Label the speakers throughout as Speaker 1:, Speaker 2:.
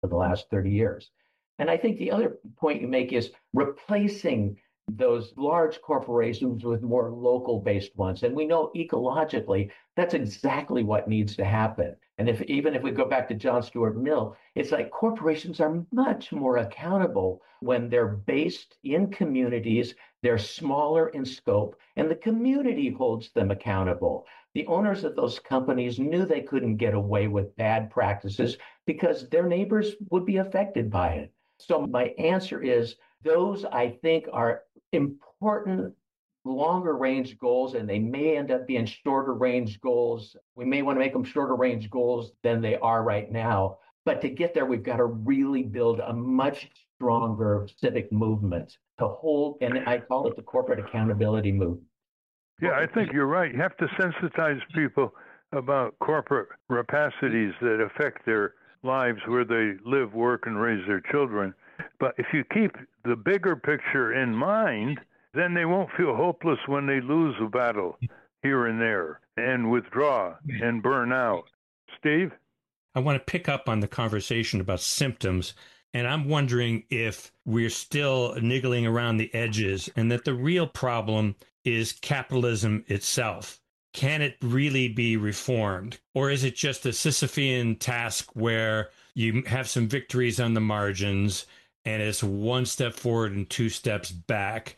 Speaker 1: for the last 30 years. And I think the other point you make is replacing those large corporations with more local based ones. And we know ecologically that's exactly what needs to happen. And if even if we go back to John Stuart Mill, it's like corporations are much more accountable when they're based in communities, they're smaller in scope, and the community holds them accountable. The owners of those companies knew they couldn't get away with bad practices because their neighbors would be affected by it. So my answer is those I think are important longer range goals, and they may end up being shorter range goals. We may want to make them shorter range goals than they are right now. But to get there, we've got to really build a much stronger civic movement to hold, and I call it the corporate accountability movement.
Speaker 2: Yeah, I think you're right. You have to sensitize people about corporate rapacities that affect their lives where they live, work, and raise their children. But if you keep the bigger picture in mind, then they won't feel hopeless when they lose a battle here and there and withdraw and burn out. Steve?
Speaker 3: I want to pick up on the conversation about symptoms, and I'm wondering if we're still niggling around the edges and that the real problem is capitalism itself. Can it really be reformed? Or is it just a Sisyphean task where you have some victories on the margins and it's one step forward and two steps back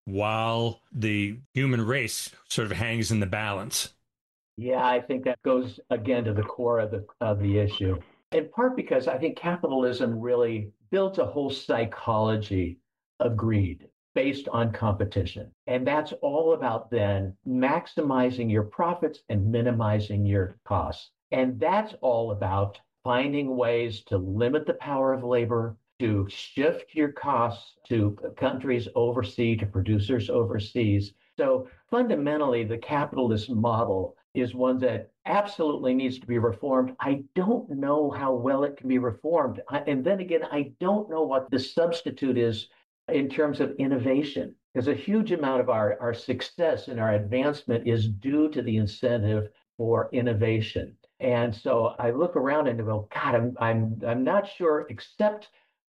Speaker 3: while the human race sort of hangs in the balance?
Speaker 1: Yeah, I think that goes again to the core of the issue. In part because I think capitalism really built a whole psychology of greed based on competition. And that's all about then maximizing your profits and minimizing your costs. And that's all about finding ways to limit the power of labor, to shift your costs to countries overseas, to producers overseas. So fundamentally, the capitalist model is one that absolutely needs to be reformed. I don't know how well it can be reformed. And then again, I don't know what the substitute is in terms of innovation, because a huge amount of our success and our advancement is due to the incentive for innovation. And so I look around and go, God, I'm not sure, except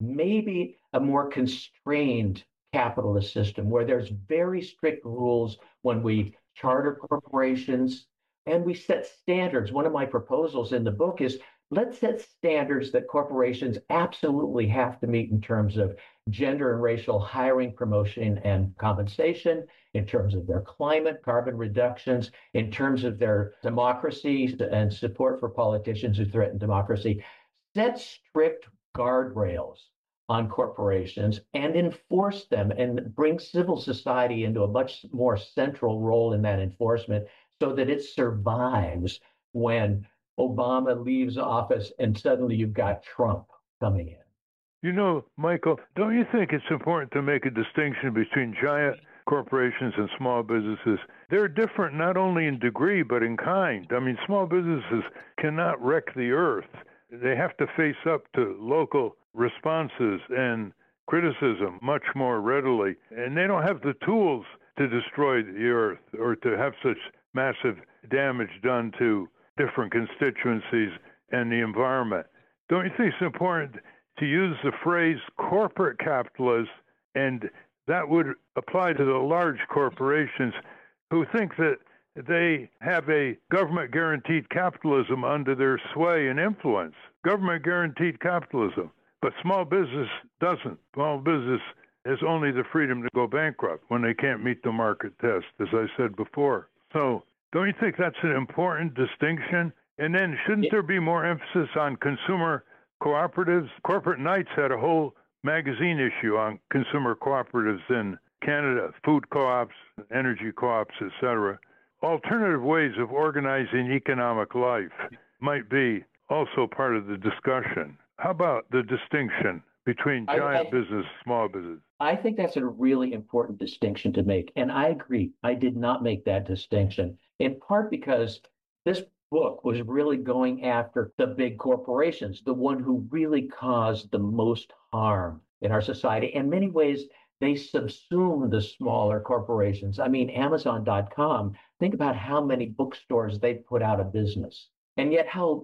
Speaker 1: maybe a more constrained capitalist system where there's very strict rules when we charter corporations and we set standards. One of my proposals in the book is let's set standards that corporations absolutely have to meet in terms of gender and racial hiring, promotion, and compensation, in terms of their climate, carbon reductions, in terms of their democracy and support for politicians who threaten democracy. Set strict guardrails on corporations and enforce them and bring civil society into a much more central role in that enforcement so that it survives when Obama leaves office and suddenly you've got Trump coming in.
Speaker 2: You know, Michael, don't you think it's important to make a distinction between giant corporations and small businesses? They're different not only in degree, but in kind. I mean, small businesses cannot wreck the earth. They have to face up to local responses and criticism much more readily. And they don't have the tools to destroy the earth or to have such massive damage done to different constituencies and the environment. Don't you think it's important to use the phrase corporate capitalists, and that would apply to the large corporations who think that they have a government-guaranteed capitalism under their sway and influence, government-guaranteed capitalism. But small business doesn't. Small business has only the freedom to go bankrupt when they can't meet the market test, as I said before. So don't you think that's an important distinction? And then shouldn't there be more emphasis on consumer cooperatives? Corporate Knights had a whole magazine issue on consumer cooperatives in Canada, food co-ops, energy co-ops, etc. Alternative ways of organizing economic life might be also part of the discussion. How about the distinction between giant business, small business?
Speaker 1: I think that's a really important distinction to make. And I agree. I did not make that distinction, in part because this book was really going after the big corporations, the one who really caused the most harm in our society. In many ways, they subsume the smaller corporations. I mean, Amazon.com, think about how many bookstores they put out of business, and yet how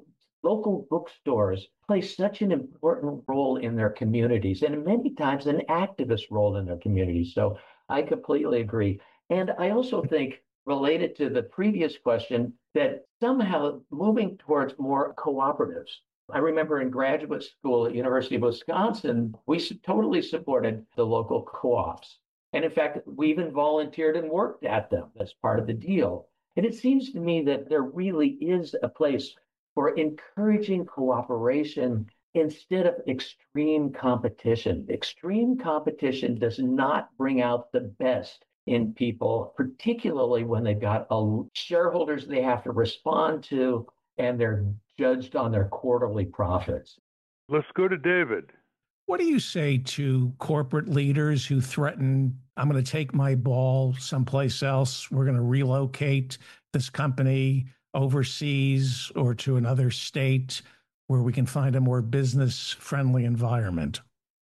Speaker 1: local bookstores play such an important role in their communities and many times an activist role in their communities. So I completely agree. And I also think, related to the previous question, that somehow moving towards more cooperatives. I remember in graduate school at University of Wisconsin, we totally supported the local co-ops. And in fact, we even volunteered and worked at them as part of the deal. And it seems to me that there really is a place for encouraging cooperation instead of extreme competition. Extreme competition does not bring out the best in people, particularly when they've got shareholders they have to respond to and they're judged on their quarterly profits.
Speaker 2: Let's go to David.
Speaker 4: What do you say to corporate leaders who threaten, I'm going to take my ball someplace else, we're going to relocate this company overseas or to another state where we can find a more business-friendly environment?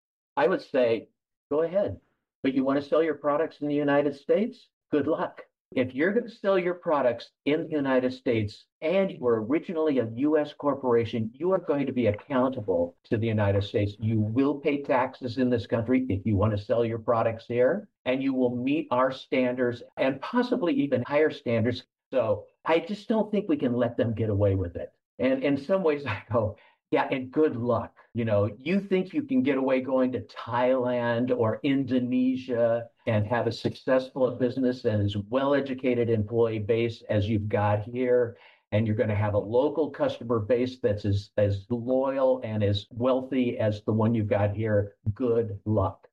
Speaker 1: I would say, go ahead. But you want to sell your products in the United States? Good luck. If you're going to sell your products in the United States and you were originally a U.S. corporation, you are going to be accountable to the United States. You will pay taxes in this country if you want to sell your products here, and you will meet our standards and possibly even higher standards. So I just don't think we can let them get away with it. And in some ways, I go, yeah, and good luck. You think you can get away going to Thailand or Indonesia and have a successful business and as well-educated employee base as you've got here, and you're going to have a local customer base that's as loyal and as wealthy as the one you've got here. Good luck.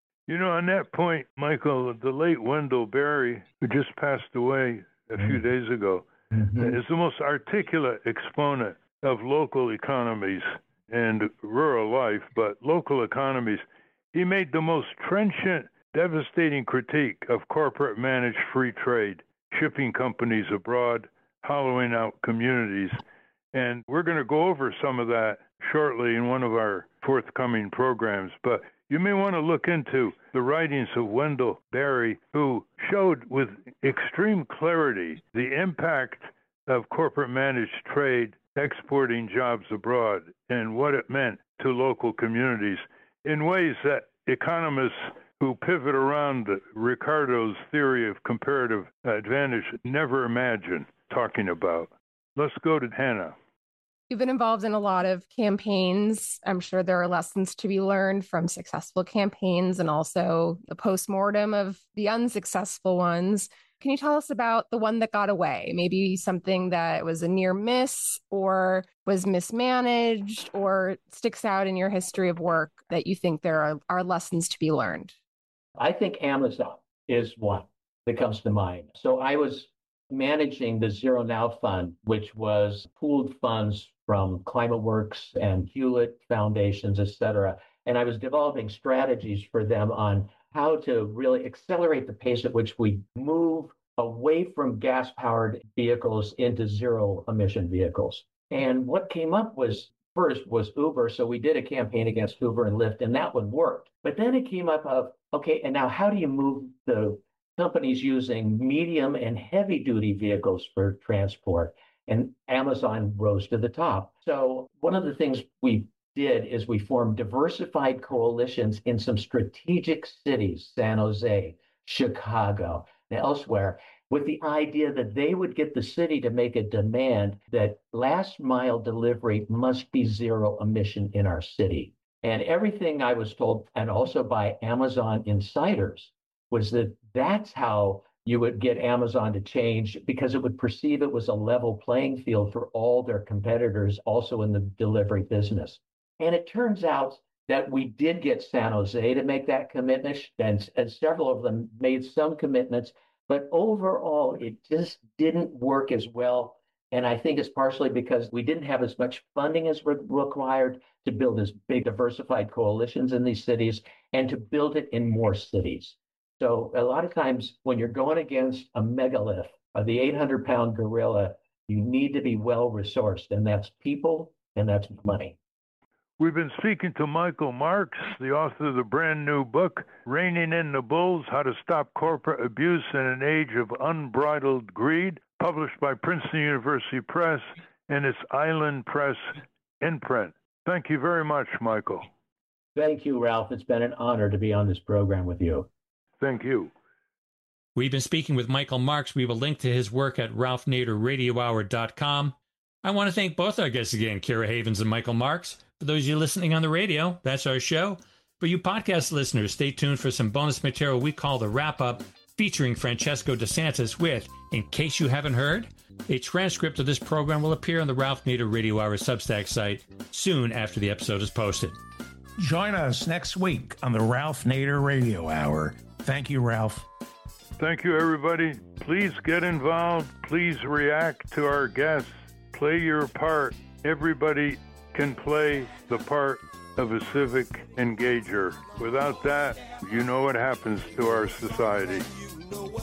Speaker 2: On that point, Michael, the late Wendell Berry, who just passed away a few days ago, is the most articulate exponent of local economies and rural life, but local economies. He made the most trenchant, devastating critique of corporate managed free trade, shipping companies abroad, hollowing out communities. And we're going to go over some of that shortly in one of our forthcoming programs. But you may want to look into the writings of Wendell Berry, who showed with extreme clarity the impact of corporate managed trade exporting jobs abroad and what it meant to local communities in ways that economists who pivot around Ricardo's theory of comparative advantage never imagined talking about. Let's go to Hannah.
Speaker 5: You've been involved in a lot of campaigns. I'm sure there are lessons to be learned from successful campaigns and also the postmortem of the unsuccessful ones. Can you tell us about the one that got away? Maybe something that was a near miss or was mismanaged or sticks out in your history of work that you think there are lessons to be learned?
Speaker 1: I think Amazon is one that comes to mind. So I was managing the Zero Now Fund, which was pooled funds from ClimateWorks and Hewlett Foundations, et cetera. And I was developing strategies for them on how to really accelerate the pace at which we move away from gas-powered vehicles into zero-emission vehicles. And what came up was first was Uber. So we did a campaign against Uber and Lyft, and that one worked. But then it came up of, okay, and now how do you move the companies using medium and heavy duty vehicles for transport? And Amazon rose to the top. So one of the things we did is we formed diversified coalitions in some strategic cities, San Jose, Chicago, and elsewhere, with the idea that they would get the city to make a demand that last mile delivery must be zero emission in our city. And everything I was told, and also by Amazon insiders, was that that's how you would get Amazon to change, because it would perceive it was a level playing field for all their competitors also in the delivery business. And it turns out that we did get San Jose to make that commitment, and several of them made some commitments, but overall, it just didn't work as well. And I think it's partially because we didn't have as much funding as required to build as big diversified coalitions in these cities and to build it in more cities. So a lot of times when you're going against a megalith or the 800-pound gorilla, you need to be well resourced, and that's people and that's money.
Speaker 2: We've been speaking to Michael Marks, the author of the brand new book, Reining in the Bulls, How to Stop Corporate Abuse in an Age of Unbridled Greed, published by Princeton University Press and its Island Press imprint. Thank you very much, Michael.
Speaker 1: Thank you, Ralph. It's been an honor to be on this program with you.
Speaker 2: Thank you.
Speaker 3: We've been speaking with Michael Marks. We have a link to his work at ralphnaderradiohour.com. I want to thank both our guests again, Kira Havens and Michael Marks. For those of you listening on the radio, that's our show. For you podcast listeners, stay tuned for some bonus material we call the Wrap-Up, featuring Francesco DeSantis with, in case you haven't heard, a transcript of this program will appear on the Ralph Nader Radio Hour Substack site soon after the episode is posted.
Speaker 4: Join us next week on the Ralph Nader Radio Hour. Thank you, Ralph.
Speaker 2: Thank you, everybody. Please get involved. Please react to our guests. Play your part. Everybody can play the part of a civic engager. Without that, you know what happens to our society.